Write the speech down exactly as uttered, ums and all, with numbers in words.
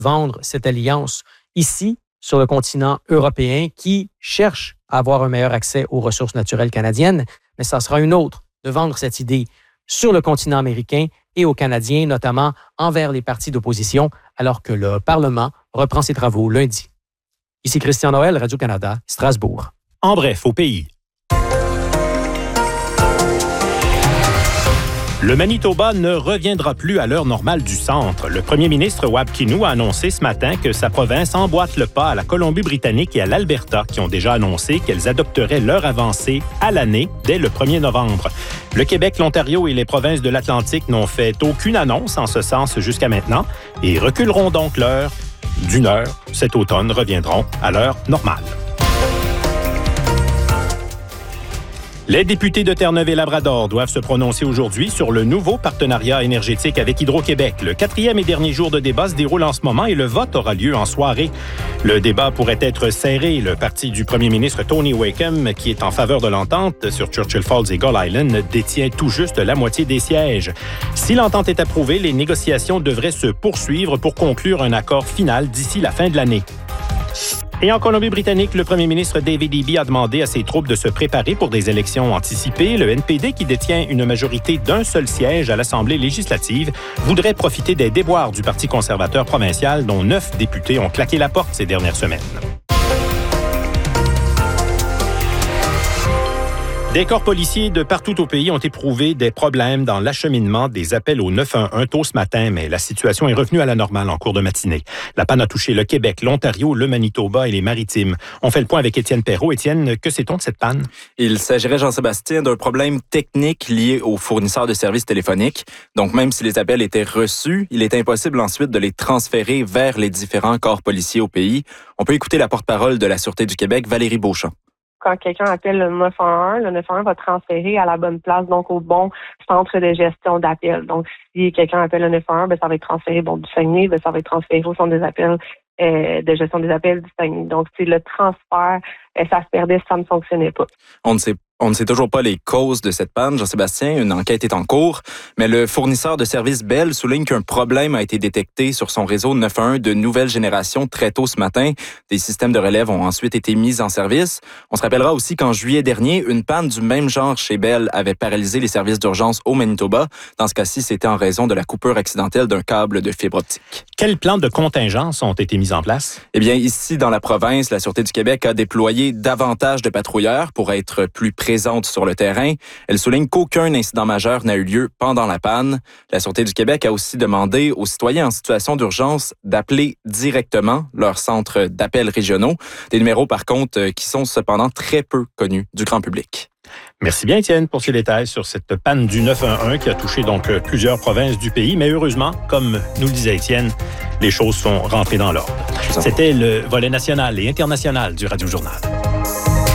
vendre cette alliance ici, sur le continent européen, qui cherche à avoir un meilleur accès aux ressources naturelles canadiennes, mais ça sera une autre de vendre cette idée sur le continent américain et aux Canadiens, notamment envers les partis d'opposition, alors que le Parlement reprend ses travaux lundi. Ici Christian Noël, Radio-Canada, Strasbourg. En bref, au pays. Le Manitoba ne reviendra plus à l'heure normale du centre. Le premier ministre Wab Kinew a annoncé ce matin que sa province emboîte le pas à la Colombie-Britannique et à l'Alberta, qui ont déjà annoncé qu'elles adopteraient leur avancée à l'année dès le premier novembre. Le Québec, l'Ontario et les provinces de l'Atlantique n'ont fait aucune annonce en ce sens jusqu'à maintenant et reculeront donc l'heure d'une heure. Cet automne reviendront à l'heure normale. Les députés de Terre-Neuve et Labrador doivent se prononcer aujourd'hui sur le nouveau partenariat énergétique avec Hydro-Québec. Le quatrième et dernier jour de débat se déroule en ce moment et le vote aura lieu en soirée. Le débat pourrait être serré. Le parti du premier ministre Tony Wakeham, qui est en faveur de l'entente sur Churchill Falls et Gull Island, détient tout juste la moitié des sièges. Si l'entente est approuvée, les négociations devraient se poursuivre pour conclure un accord final d'ici la fin de l'année. Et en Colombie-Britannique, le premier ministre David Eby a demandé à ses troupes de se préparer pour des élections anticipées. Le N P D, qui détient une majorité d'un seul siège à l'Assemblée législative, voudrait profiter des déboires du Parti conservateur provincial, dont neuf députés ont claqué la porte ces dernières semaines. Des corps policiers de partout au pays ont éprouvé des problèmes dans l'acheminement des appels au neuf un un tôt ce matin, mais la situation est revenue à la normale en cours de matinée. La panne a touché le Québec, l'Ontario, le Manitoba et les Maritimes. On fait le point avec Étienne Perrault. Étienne, que sait-on de cette panne? Il s'agirait, Jean-Sébastien, d'un problème technique lié aux fournisseurs de services téléphoniques. Donc, même si les appels étaient reçus, il est impossible ensuite de les transférer vers les différents corps policiers au pays. On peut écouter la porte-parole de la Sûreté du Québec, Valérie Beauchamp. Quand quelqu'un appelle le neuf un un, le neuf un un va transférer à la bonne place, donc au bon centre de gestion d'appel. Donc, si quelqu'un appelle le neuf un un, ben, ça va être transféré bon, du Saguenay, ben, ça va être transféré au centre des appels euh, de gestion des appels du Saguenay. Donc, c'est le transfert, euh, ça se perdait, ça ne fonctionnait pas. On ne sait On ne sait toujours pas les causes de cette panne, Jean-Sébastien. Une enquête est en cours, mais le fournisseur de services Bell souligne qu'un problème a été détecté sur son réseau neuf un un de nouvelle génération très tôt ce matin. Des systèmes de relève ont ensuite été mis en service. On se rappellera aussi qu'en juillet dernier, une panne du même genre chez Bell avait paralysé les services d'urgence au Manitoba. Dans ce cas-ci, c'était en raison de la coupure accidentelle d'un câble de fibre optique. Quels plans de contingence ont été mis en place? Eh bien, ici, dans la province, la Sûreté du Québec a déployé davantage de patrouilleurs pour être plus présente sur le terrain. Elle souligne qu'aucun incident majeur n'a eu lieu pendant la panne. La Sûreté du Québec a aussi demandé aux citoyens en situation d'urgence d'appeler directement leurs centres d'appels régionaux. Des numéros, par contre, qui sont cependant très peu connus du grand public. Merci bien, Étienne, pour ces détails sur cette panne du neuf un un qui a touché donc plusieurs provinces du pays. Mais heureusement, comme nous le disait Étienne, les choses sont rentrées dans l'ordre. C'était le volet national et international du Radio-Journal.